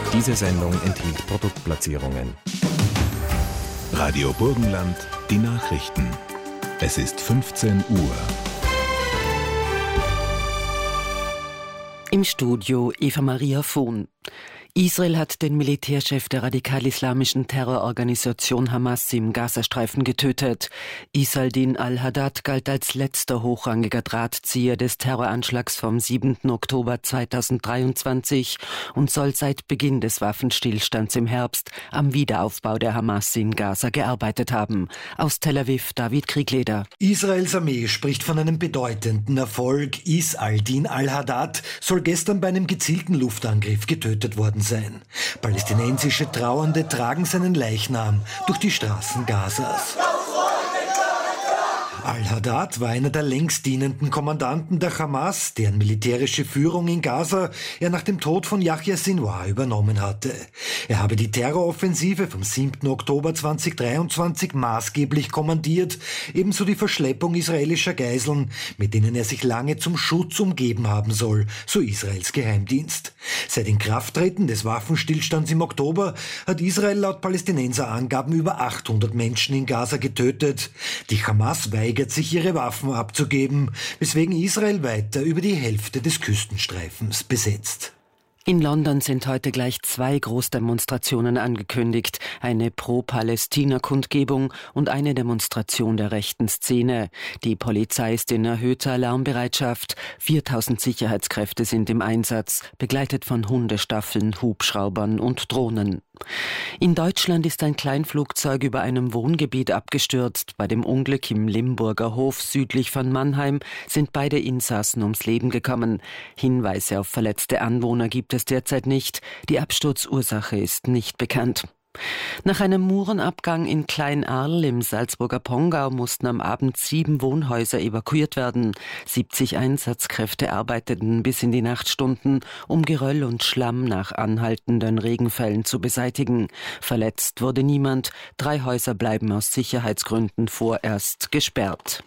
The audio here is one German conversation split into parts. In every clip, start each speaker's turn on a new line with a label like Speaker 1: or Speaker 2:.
Speaker 1: Diese Sendung enthielt Produktplatzierungen.
Speaker 2: Radio Burgenland, die Nachrichten. Es ist 15 Uhr.
Speaker 3: Im Studio Eva Maria Vohn. Israel hat den Militärchef der radikal-islamischen Terrororganisation Hamas im Gazastreifen getötet. Isaldin al-Haddad galt als letzter hochrangiger Drahtzieher des Terroranschlags vom 7. Oktober 2023 und soll seit Beginn des Waffenstillstands im Herbst am Wiederaufbau der Hamas in Gaza gearbeitet haben. Aus Tel Aviv David Kriegleder.
Speaker 4: Israels Armee spricht von einem bedeutenden Erfolg. Isaldin al-Haddad soll gestern bei einem gezielten Luftangriff getötet worden sein. Palästinensische Trauernde tragen seinen Leichnam durch die Straßen Gazas. Al-Haddad war einer der längst dienenden Kommandanten der Hamas, deren militärische Führung in Gaza er nach dem Tod von Yahya Sinwar übernommen hatte. Er habe die Terroroffensive vom 7. Oktober 2023 maßgeblich kommandiert, ebenso die Verschleppung israelischer Geiseln, mit denen er sich lange zum Schutz umgeben haben soll, so Israels Geheimdienst. Seit Inkrafttreten des Waffenstillstands im Oktober hat Israel laut Palästinenserangaben über 800 Menschen in Gaza getötet. Die Hamas weigert sich, ihre Waffen abzugeben, weswegen Israel weiter über die Hälfte des Küstenstreifens besetzt.
Speaker 3: In London sind heute gleich 2 Großdemonstrationen angekündigt, eine Pro-Palästina-Kundgebung und eine Demonstration der rechten Szene. Die Polizei ist in erhöhter Alarmbereitschaft, 4000 Sicherheitskräfte sind im Einsatz, begleitet von Hundestaffeln, Hubschraubern und Drohnen. In Deutschland ist ein Kleinflugzeug über einem Wohngebiet abgestürzt. Bei dem Unglück im Limburger Hof südlich von Mannheim sind beide Insassen ums Leben gekommen. Hinweise auf verletzte Anwohner gibt es derzeit nicht. Die Absturzursache ist nicht bekannt. Nach einem Murenabgang in Klein-Arl im Salzburger Pongau mussten am Abend 7 Wohnhäuser evakuiert werden. 70 Einsatzkräfte arbeiteten bis in die Nachtstunden, um Geröll und Schlamm nach anhaltenden Regenfällen zu beseitigen. Verletzt wurde niemand. 3 Häuser bleiben aus Sicherheitsgründen vorerst gesperrt.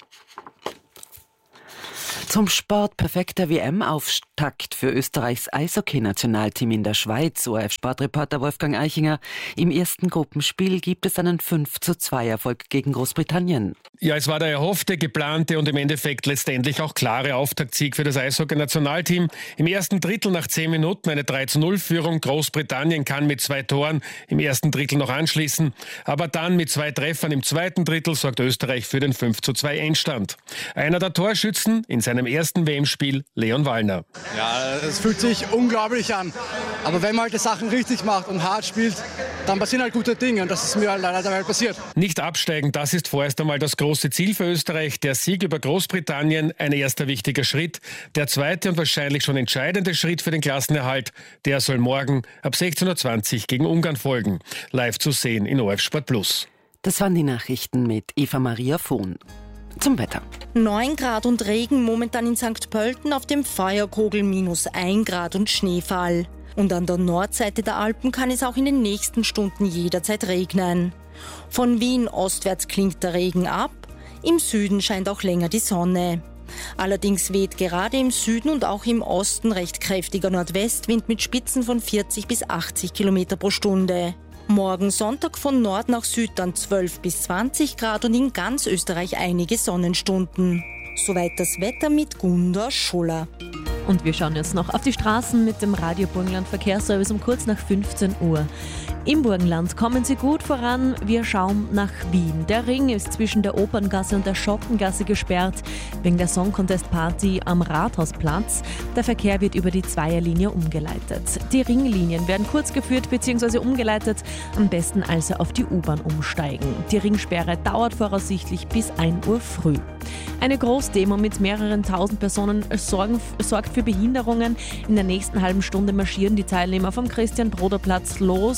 Speaker 3: Zum Sport: perfekter WM-Auftakt für Österreichs Eishockey-Nationalteam in der Schweiz. ORF-Sportreporter Wolfgang Eichinger. Im ersten Gruppenspiel gibt es einen 5:2-Erfolg gegen Großbritannien.
Speaker 5: Ja, es war der erhoffte, geplante und im Endeffekt letztendlich auch klare Auftaktsieg für das Eishockey-Nationalteam. Im ersten Drittel nach 10 Minuten eine 3:0-Führung. Großbritannien kann mit 2 Toren im ersten Drittel noch anschließen. Aber dann mit 2 Treffern im zweiten Drittel sorgt Österreich für den 5:2 Endstand. Einer der Torschützen in seinem ersten WM-Spiel, Leon Wallner.
Speaker 6: Ja, es fühlt sich unglaublich an. Aber wenn man halt die Sachen richtig macht und hart spielt, dann passieren halt gute Dinge. Und das ist mir halt leider dabei passiert.
Speaker 5: Nicht absteigen, das ist vorerst einmal das große Ziel für Österreich. Der Sieg über Großbritannien, ein erster wichtiger Schritt. Der zweite und wahrscheinlich schon entscheidende Schritt für den Klassenerhalt, der soll morgen ab 16:20 Uhr gegen Ungarn folgen. Live zu sehen in ORF Sport Plus.
Speaker 3: Das waren die Nachrichten mit Eva Maria Vohn. Zum Wetter.
Speaker 7: 9 Grad und Regen momentan in St. Pölten, auf dem Feuerkogel -1 Grad und Schneefall. Und an der Nordseite der Alpen kann es auch in den nächsten Stunden jederzeit regnen. Von Wien ostwärts klingt der Regen ab, im Süden scheint auch länger die Sonne. Allerdings weht gerade im Süden und auch im Osten recht kräftiger Nordwestwind mit Spitzen von 40 bis 80 Kilometer pro Stunde. Morgen Sonntag von Nord nach Süd dann 12 bis 20 Grad und in ganz Österreich einige Sonnenstunden. Soweit das Wetter mit Gunda Scholler.
Speaker 8: Und wir schauen jetzt noch auf die Straßen mit dem Radio Burgenland Verkehrsservice um kurz nach 15 Uhr. Im Burgenland kommen Sie gut voran. Wir schauen nach Wien. Der Ring ist zwischen der Operngasse und der Schottengasse gesperrt wegen der Song Contest Party am Rathausplatz. Der Verkehr wird über die Zweierlinie umgeleitet. Die Ringlinien werden kurz geführt bzw. umgeleitet. Am besten also auf die U-Bahn umsteigen. Die Ringsperre dauert voraussichtlich bis 1 Uhr früh. Eine Großdemo mit mehreren tausend Personen sorgt für Behinderungen. In der nächsten halben Stunde marschieren die Teilnehmer vom Christian-Broder-Platz los.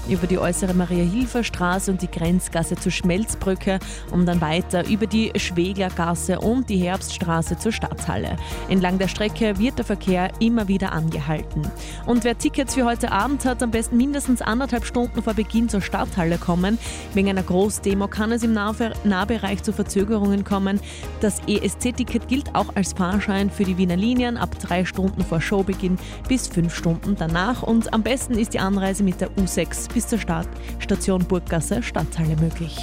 Speaker 8: über die äußere Maria-Hilfer-Straße und die Grenzgasse zur Schmelzbrücke und dann weiter über die Schweglergasse und die Herbststraße zur Stadthalle. Entlang der Strecke wird der Verkehr immer wieder angehalten. Und wer Tickets für heute Abend hat, am besten mindestens 1,5 Stunden vor Beginn zur Stadthalle kommen. Wegen einer Großdemo kann es im Nahbereich zu Verzögerungen kommen. Das ESC-Ticket gilt auch als Fahrschein für die Wiener Linien ab 3 Stunden vor Showbeginn bis 5 Stunden danach. Und am besten ist die Anreise mit der U6 bis zur Station Burggasse Stadthalle möglich.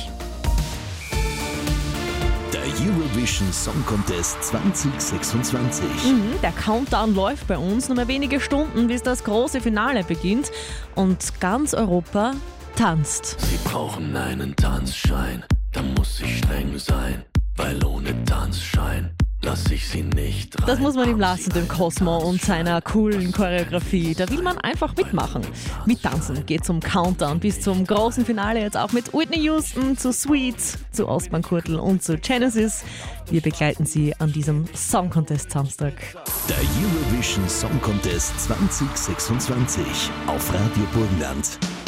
Speaker 2: Der Eurovision Song Contest 2026.
Speaker 8: Der Countdown läuft bei uns. Nur mehr wenige Stunden, bis das große Finale beginnt. Und ganz Europa tanzt.
Speaker 9: Sie brauchen einen Tanzschein, da muss ich streng sein, weil ohne Tanzschein lass ich sie nicht rein.
Speaker 8: Das muss man ihm lassen, dem Cosmo und seiner coolen Choreografie. Da will man einfach mitmachen. Mittanzen geht zum Countdown bis zum großen Finale, jetzt auch mit Whitney Houston, zu Sweet, zu Ostbahn Kurtl und zu Genesis. Wir begleiten Sie an diesem Song Contest Samstag.
Speaker 2: Der Eurovision Song Contest 2026 auf Radio Burgenland.